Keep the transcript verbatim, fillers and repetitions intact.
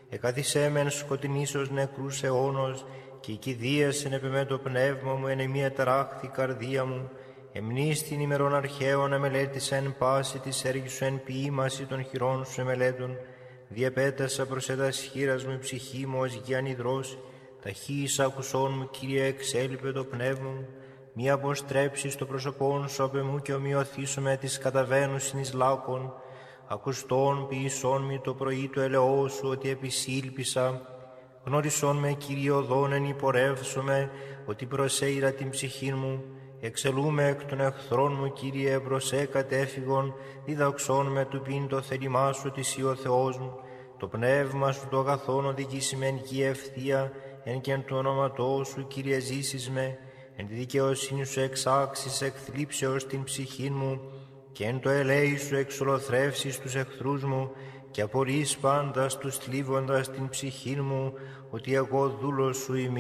εκαθισέμεν σκοτεινήσος νεκρούς αιώνος, και η κηδείασεν επ' εμέ το πνεύμα μου, εν εμία ταράχθη καρδία μου, εμνήστην ημερών αρχαίων εμελέτησεν πάση της έργης σου εν ποίημαση των χειρών σου εμελέτων, διεπέτασα προς έτας χείρας μου η ψυχή μου ως γιαν υδρός, ταχύης άκουσόν μου, Κύριε, εξέλιπε το πνεύμα μου, μη αποστρέψεις το πρόσωπόν σου απ' εμού και ομοιωθήσω με της καταβαίνουσιν εις λάκων, ακουστών ποιησόν μη το πρωί το ελαιό σου, ότι επισήλπισα, γνώρισόν με, Κύριε, οδόν εν υπορεύσομαι, ότι προσέειρα την ψυχήν μου, εξελούμε εκ των εχθρών μου, Κύριε, προσέ κατέφυγον, διδαξών με του πίν το θέλημά σου, ότι εσύ ο Θεός μου, το πνεύμα σου το αγαθόν οδηγήσει με εν γη ευθεία, εν και εν το όνοματό σου, Κύριε, ζήσεις με, εν τη δικαιοσύνη σου εξάξεις εκ θλίψεως την ψυχήν μου, και εν το ελέη σου εξολοθρεύσεις τους εχθρούς μου, και απολύς πάντας τους θλίβοντας την ψυχήν μου, ότι εγώ δούλος σου είμαι.